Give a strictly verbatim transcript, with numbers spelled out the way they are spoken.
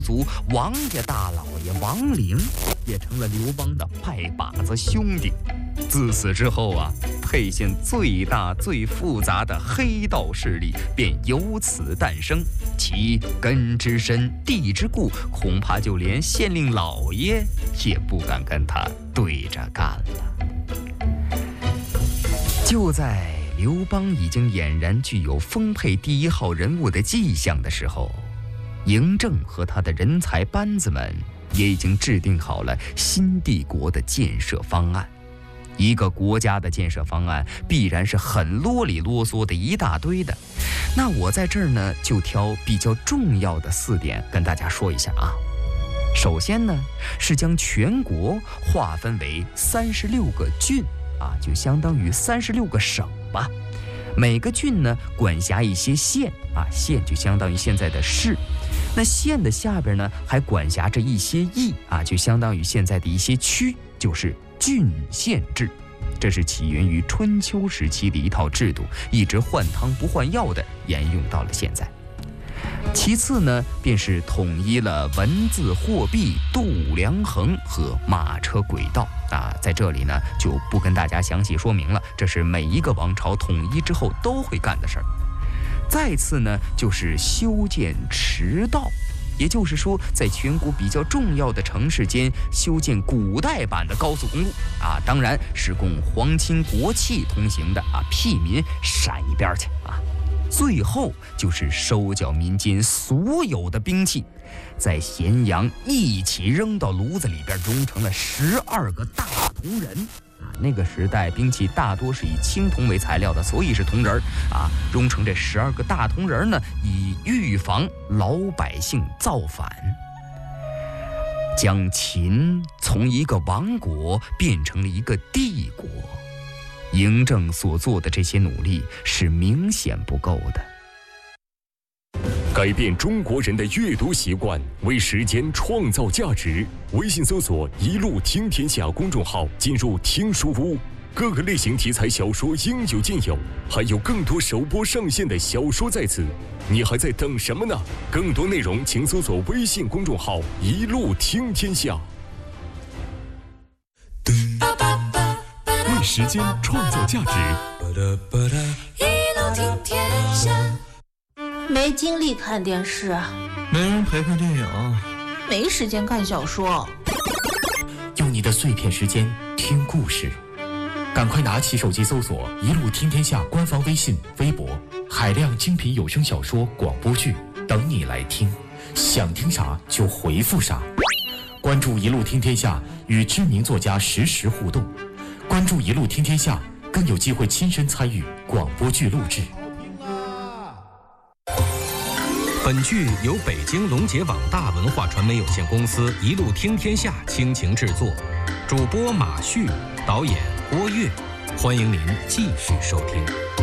族王家大老爷王陵也成了刘邦的拜把子兄弟。自此之后啊，沛县最大最复杂的黑道势力便由此诞生，其根之深蒂之固，恐怕就连县令老爷也不敢跟他对着干了。就在刘邦已经俨然具有丰沛第一号人物的迹象的时候，嬴政和他的人才班子们也已经制定好了新帝国的建设方案。一个国家的建设方案必然是很啰里啰嗦的一大堆的，那我在这儿呢就挑比较重要的四点跟大家说一下啊。首先呢是将全国划分为三十六个郡啊，就相当于三十六个省吧。每个郡呢管辖一些县啊，县就相当于现在的市。那县的下边呢还管辖着一些邑啊，就相当于现在的一些区，就是郡县制。这是起源于春秋时期的一套制度，一直换汤不换药的沿用到了现在。其次呢便是统一了文字、货币、度量衡和马车轨道啊，在这里呢就不跟大家详细说明了，这是每一个王朝统一之后都会干的事儿。再次呢就是修建驰道，也就是说在全国比较重要的城市间修建古代版的高速公路啊，当然是供皇亲国戚通行的啊，屁民闪一边去啊。最后就是收缴民间所有的兵器，在咸阳一起扔到炉子里边，熔成了十二个大铜人啊。那个时代兵器大多是以青铜为材料的，所以是铜人啊。熔成这十二个大铜人呢，以预防老百姓造反，将秦从一个王国变成了一个帝国。嬴政所做的这些努力是明显不够的。 改变中国人的阅读习惯，为时间创造价值。微信搜索“一路听天下”公众号，进入听书屋，各个类型题材小说应有尽有，还有更多首播上线的小说在此，你还在等什么呢？更多内容请搜索微信公众号“一路听天下”。为时间创造价值， 一路听天下。没精力看电视， 没人陪看电影， 没时间看小说。 用你的碎片时间听故事，赶快拿起手机搜索“一路听天下”官方微信、微博，海量精品有声小说、广播剧等你来听，想听啥就回复啥。关注“一路听天下”，与知名作家实时互动。关注“一路听天下”，更有机会亲身参与广播剧录制。 本剧由北京龙杰网大文化传媒有限公司一路听天下倾情制作，主播马旭，导演郭跃，欢迎您继续收听。